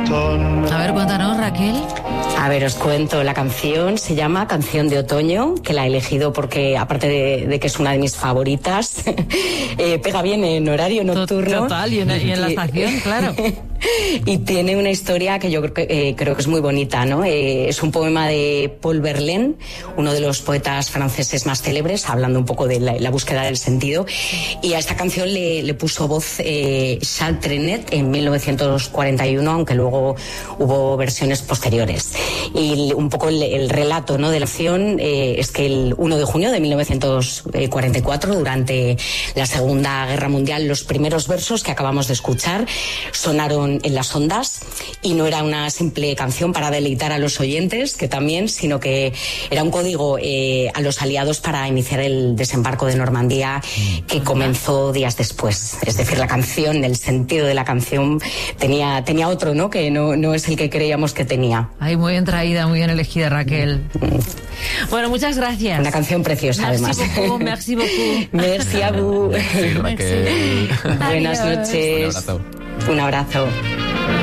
otoño. A ver, cuéntanos, Raquel. A ver, os cuento, la canción se llama Canción de Otoño, que la he elegido porque, aparte de que es una de mis favoritas, pega bien en horario nocturno. Total, y en la estación, claro. Y tiene una historia que yo creo que es muy bonita, ¿no? Es un poema de Paul Verlaine, uno de los poetas franceses más célebres, hablando un poco de la búsqueda del sentido. Y a esta canción le puso voz Charles Trenet en 1941, aunque luego hubo versiones posteriores. Y un poco el relato, ¿no?, de la canción es que el 1 de junio de 1944, durante la Segunda Guerra Mundial, los primeros versos que acabamos de escuchar sonaron en las ondas, y no era una simple canción para deleitar a los oyentes, que también, sino que era un código a los aliados para iniciar el desembarco de Normandía, que comenzó días después. Es decir, la canción, el sentido de la canción tenía otro, ¿no?, que no es el que creíamos que tenía. Ay, muy bien traída, muy bien elegida, Raquel. Bueno, muchas gracias. Una canción preciosa, además. Merci beaucoup. Merci a vous. Sí, Raquel. Buenas Adiós. noches. Un abrazo. Un abrazo.